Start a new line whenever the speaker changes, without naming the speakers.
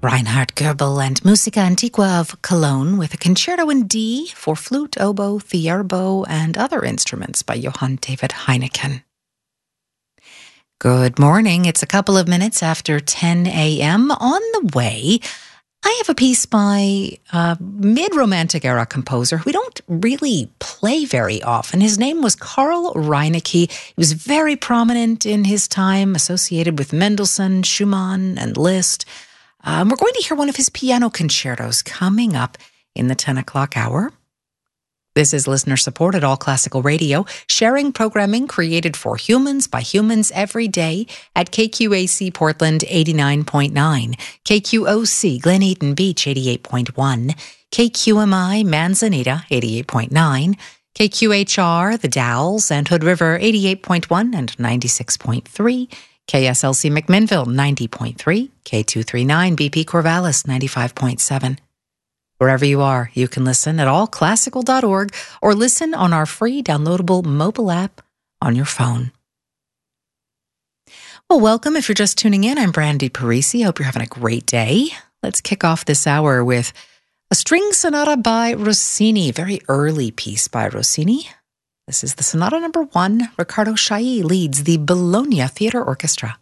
Reinhard Goebel and Musica Antiqua of Cologne with a concerto in D for flute, oboe, theorbo, and other instruments by Johann David Heineken. Good morning. It's a couple of minutes after 10 a.m. On the way, I have a piece by a mid-Romantic era composer who we don't really play very often. His name was Carl Reinecke. He was very prominent in his time, associated with Mendelssohn, Schumann, and Liszt. We're going to hear one of his piano concertos coming up in the 10 o'clock hour. This is listener-supported All Classical Radio, sharing programming created for humans by humans every day at KQAC Portland 89.9, KQOC Glen Eden Beach 88.1, KQMI Manzanita 88.9, KQHR The Dalles and Hood River 88.1 and 96.3, KSLC McMinnville 90.3, K239 BP Corvallis 95.7. Wherever you are, you can listen at allclassical.org or listen on our free downloadable mobile app on your phone. Well, welcome. If you're just tuning in, I'm Brandy Parisi. I hope you're having a great day. Let's kick off this hour with a string sonata by Rossini, very early piece by Rossini. This is the Sonata number 1. Riccardo Chailly leads the Bologna Theatre Orchestra.